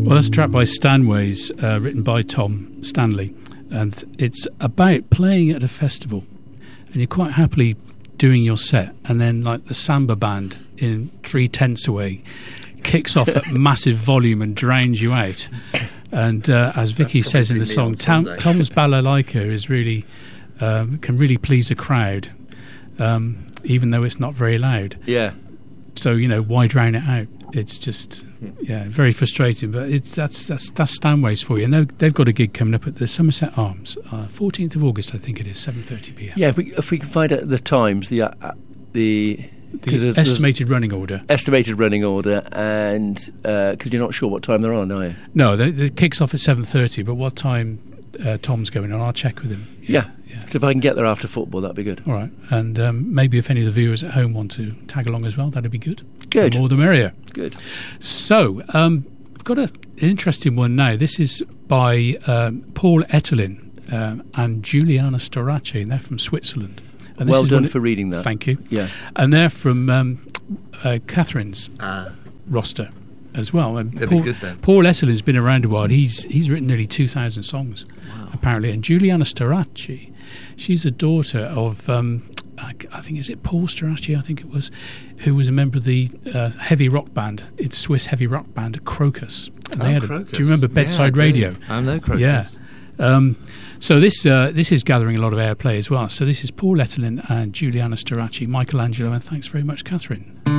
Well, that's a track by Stanways, written by Tom Stanley, and it's about playing at a festival, and you're quite happily doing your set, and then like the samba band in 3 tents away kicks off at massive volume and drowns you out. And as Vicky says in the song, Tom's balalaika is really can really please a crowd, even though it's not very loud. Yeah. So why drown it out? It's just very frustrating. But that's Stanways for you. And they've got a gig coming up at the Somerset Arms, 14th of August, I think it is, 7:30 p.m. Yeah, if we can find out the times, the estimated running order. Estimated running order, and because you're not sure what time they're on, are you? No, it kicks off at 7:30. But what time Tom's going on? I'll check with him. Yeah. So if I can get there after football, that'd be good. All right, and maybe if any of the viewers at home want to tag along as well, that'd be good. Good. The more the merrier. Good. So I've got an interesting one now. This is by Paul Ettelin and Giuliana Storace, and they're from Switzerland. And well done for reading that. Thank you. Yeah. And they're from Catherine's roster as well. And That'd be good then. Paul Ettelin's been around a while. He's written nearly 2,000 songs, apparently. And Giuliana Storace, she's a daughter of I think, is it Paul Storace, I think it was, who was a member of the heavy rock band, it's Swiss heavy rock band Crocus. And they had Crocus. Do you remember Bedside Radio? I know Crocus. Yeah. So this is gathering a lot of airplay as well. So this is Paul Ettelin and Giuliana Storace, Michelangelo, and thanks very much, Catherine.